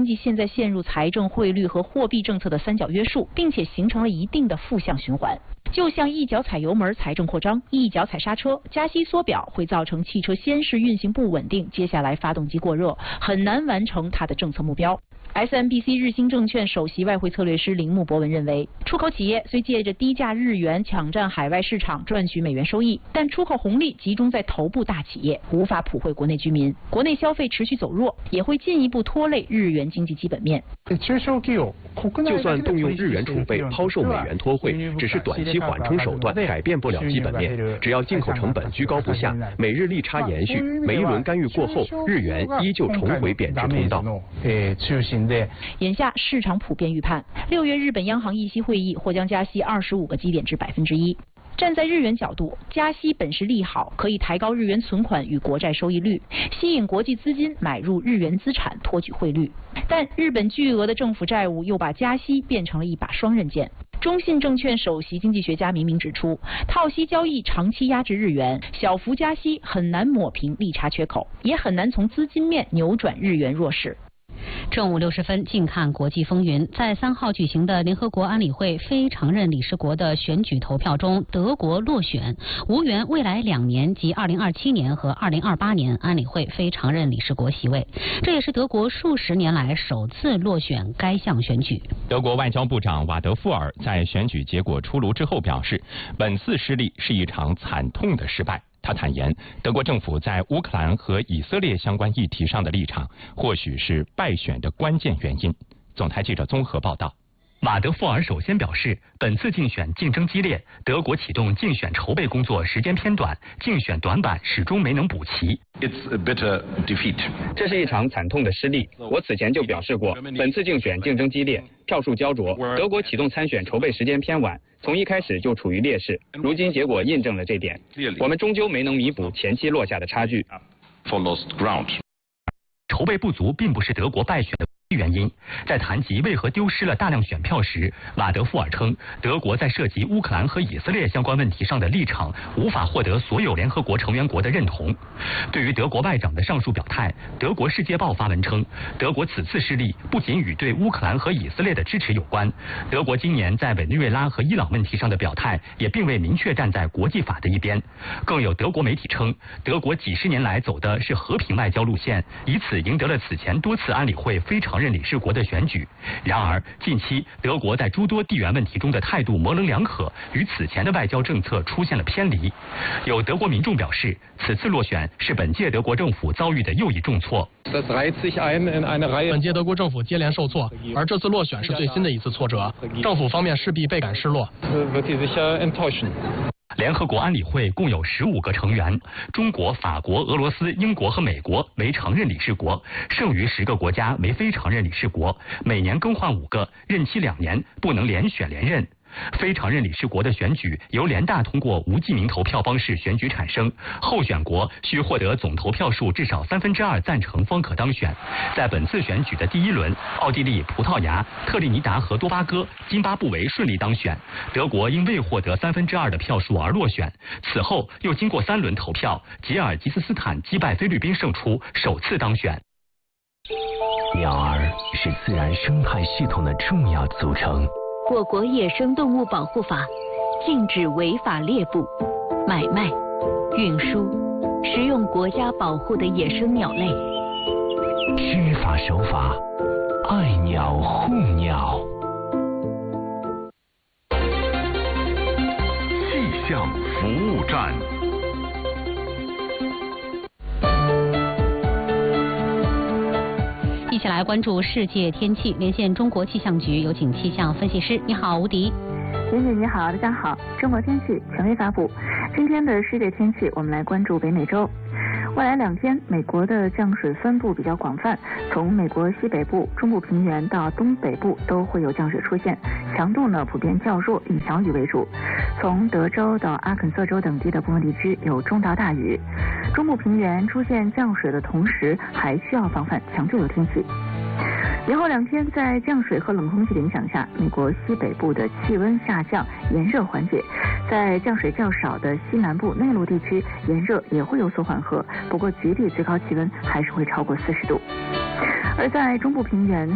济现在陷入财政、汇率和货币政策的三角约束，并且形成了一定的负向循环。就像一脚踩油门财政扩张，一脚踩刹车加息缩表，会造成汽车先是运行不稳定，接下来发动机过热，很难完成它的政策目标。SMBC 日兴证券首席外汇策略师铃木博文认为，出口企业虽借着低价日元抢占海外市场赚取美元收益，但出口红利集中在头部大企业，无法普惠国内居民。国内消费持续走弱，也会进一步拖累日元经济基本面。 就算动用日元储备抛售美元脱汇，只是短期缓冲手段，改变不了基本面。只要进口成本居高不下，美日利差延续，每一轮干预过后，日元依旧重回贬值通道。 眼下市场普遍预判，6月日本央行议息会议或将加息25个基点至1%。站在日元角度，加息本是利好，可以抬高日元存款与国债收益率，吸引国际资金买入日元资产，托举汇率。但日本巨额的政府债务又把加息变成了一把双刃剑。中信证券首席经济学家明明指出，套息交易长期压制日元，小幅加息很难抹平利差缺口，也很难从资金面扭转日元弱势。 正午60分，近看国际风云。在3号举行的联合国安理会非常任理事国的选举投票中，德国落选，无缘未来2年即2027年和2028年安理会非常任理事国席位。这也是德国数十年来首次落选该项选举。 德国外交部长瓦德富尔在选举结果出炉之后表示，本次失利是一场惨痛的失败。他坦言，德国政府在乌克兰和以色列相关议题上的立场，或许是败选的关键原因。总台记者综合报道。 瓦德富尔首先表示，本次竞选竞争激烈，德国启动竞选筹备工作时间偏短，竞选短板始终没能补齐。 It's a bitter defeat. 这是一场惨痛的失利。我此前就表示过，本次竞选竞争激烈，票数焦灼，德国启动参选筹备时间偏晚，从一开始就处于劣势。如今结果印证了这点，我们终究没能弥补前期落下的差距。 For lost ground. 筹备不足并不是德国败选的原因。在谈及为何丢失了大量选票时，瓦德富尔称，德国在涉及乌克兰和以色列相关问题上的立场无法获得所有联合国成员国的认同。对于德国外长的上述表态，德国《世界报》发文称，德国此次失利不仅与对乌克兰和以色列的支持有关，德国今年在委内瑞拉和伊朗问题上的表态也并未明确站在国际法的一边。更有德国媒体称，德国几十年来走的是和平外交路线，以此赢得了此前多次安理会非常任理事国的选举。然而，近期德国在诸多地缘问题中的态度模棱两可，与此前的外交政策出现了偏离。有德国民众表示，此次落选是本届德国政府遭遇的又一重挫。 本届德国政府接连受挫，而这次落选是最新的一次挫折，政府方面势必倍感失落。 联合国安理会共有15个成员，中国、法国、俄罗斯、英国和美国为常任理事国，剩余10个国家为非常任理事国，每年更换5个，任期2年，不能连选连任。非常任理事国的选举由联大通过无记名投票方式选举产生，候选国需获得总投票数至少2/3赞成方可当选。在本次选举的第1轮，奥地利、葡萄牙、特立尼达和多巴哥、津巴布韦顺利当选，德国因未获得2/3的票数而落选。此后又经过3轮投票，吉尔吉斯斯坦击败菲律宾胜出，首次当选。 鸟儿是自然生态系统的重要组成。 我国野生动物保护法禁止违法猎捕、买卖、运输、食用国家保护的野生鸟类。 知法守法，爱鸟护鸟。 气象服务站。 一起来关注世界天气，连线中国气象局，有请气象分析师。你好，吴迪。 妍姐你好，大家好。中国天气权威发布，今天的世界天气，我们来关注北美洲。未来2天，美国的降水分布比较广泛，从美国西北部、中部平原到东北部都会有降水出现，强度呢普遍较弱，以小雨为主。从德州到阿肯色州等地的部分地区有中到大雨，中部平原出现降水的同时，还需要防范强对流天气。以后2天，在降水和冷空气的影响下，美国西北部的气温下降，炎热缓解。在降水较少的西南部内陆地区，炎热也会有所缓和，不过局地最高气温还是会超过40度。而在中部平原